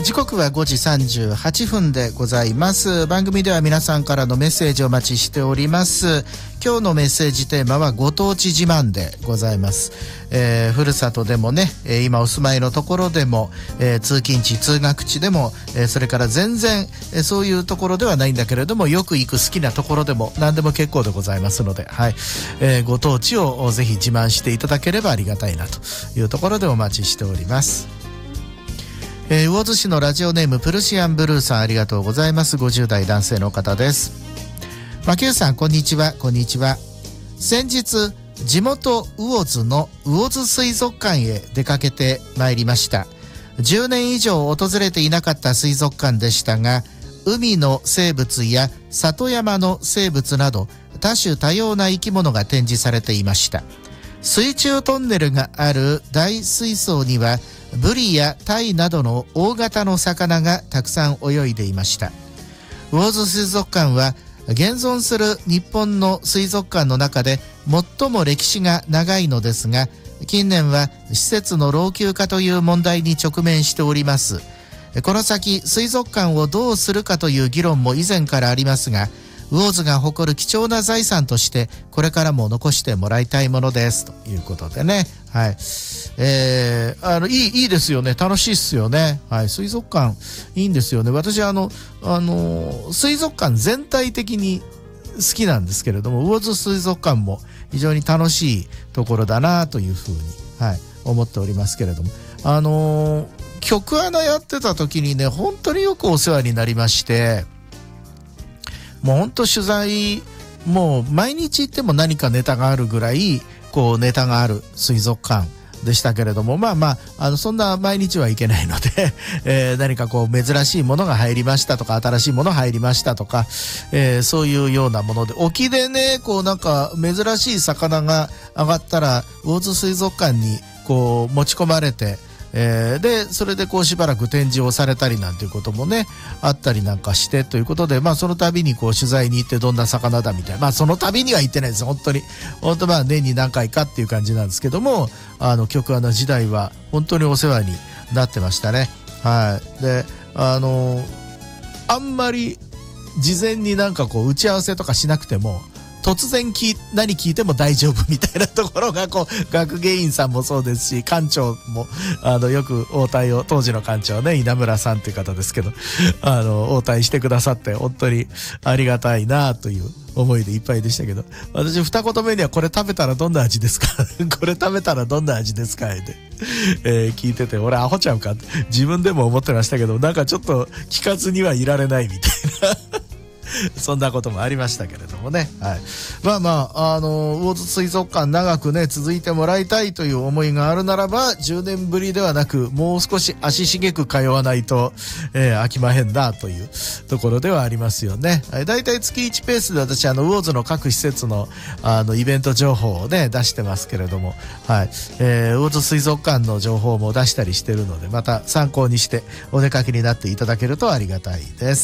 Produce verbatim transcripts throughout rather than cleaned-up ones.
時刻はごじさんじゅうはっぷんでございます。番組では皆さんからのメッセージをお待ちしております。今日のメッセージテーマはご当地自慢でございます。えー、ふるさとでもね、えー、今お住まいのところでも、えー、通勤地通学地でも、えー、それから全然、えー、そういうところではないんだけれどもよく行く好きなところでも何でも結構でございますので、はい、えー、ご当地をぜひ自慢していただければありがたいなというところでお待ちしております。えー、魚津市のラジオネームプルシアンブルーさん、ありがとうございます。ごじゅう代男性の方です。マキューさん、こんにちは。こんにちは。先日地元魚津の魚津水族館へ出かけてまいりました。じゅうねん以上訪れていなかった水族館でしたが、海の生物や里山の生物など多種多様な生き物が展示されていました。水中トンネルがある大水槽にはブリやタイなどの大型の魚がたくさん泳いでいました。魚津水族館は現存する日本の水族館の中で最も歴史が長いのですが、近年は施設の老朽化という問題に直面しております。この先水族館をどうするかという議論も以前からありますが、魚津が誇る貴重な財産としてこれからも残してもらいたいものですということでね、はい、えー、あのいいいいですよね。楽しいっすよね。はい、水族館いいんですよね。私あのあの水族館全体的に好きなんですけれども、魚津水族館も非常に楽しいところだなというふうに、はい、思っておりますけれども、あの局アナやってた時にね、本当によくお世話になりまして、もう本当取材もう毎日行っても何かネタがあるぐらいこうネタがある水族館でしたけれども、まあまあ、あのそんな毎日はいけないので、えー、何かこう珍しいものが入りましたとか新しいもの入りましたとか、えー、そういうようなもので、沖でねこうなんか珍しい魚が上がったら魚津水族館にこう持ち込まれて、えー、でそれでこうしばらく展示をされたりなんていうこともねあったりなんかしてということで、まあその度にこう取材に行ってどんな魚だみたいな、まあその度には行ってないです。本当に本当まあ年に何回かっていう感じなんですけども、あの局アナ時代は本当にお世話になってましたね。はい。であのあんまり事前になんかこう打ち合わせとかしなくても突然聞何聞いても大丈夫みたいなところがこう学芸員さんもそうですし、館長もあのよく応対を、当時の館長ね稲村さんという方ですけど、あの応対してくださって本当にありがたいなという思いでいっぱいでしたけど、私二言目にはこれ食べたらどんな味ですかこれ食べたらどんな味ですかって、えー、聞いてて、俺アホちゃうかって自分でも思ってましたけど、なんかちょっと聞かずにはいられないみたいなそんなこともありましたけれどもね、はい、まあまああの魚津水族館長くね続いてもらいたいという思いがあるならば、じゅうねんぶりではなくもう少し足しげく通わないと、えー、飽きまへんなというところではありますよね。はい、だいたい月いちペースで私あの魚津の各施設のあのイベント情報をね出してますけれども、はい、えー、魚津水族館の情報も出したりしてるので、また参考にしてお出かけになっていただけるとありがたいです。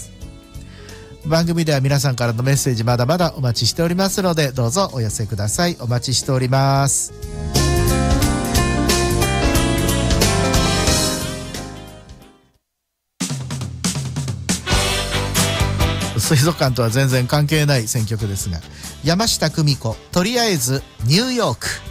番組では皆さんからのメッセージまだまだお待ちしておりますので、どうぞお寄せください。お待ちしております。水族館とは全然関係ない選曲ですが、山下久美子、とりあえずニューヨーク。